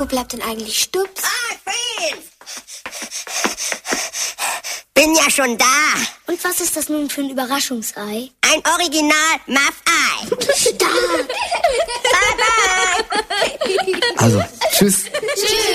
Wo bleibt denn eigentlich Stups? Fritz! Bin ja schon da. Und was ist das nun für ein Überraschungsei? Ein Original Muff-Ei. Stark! Bye, bye. Also, tschüss.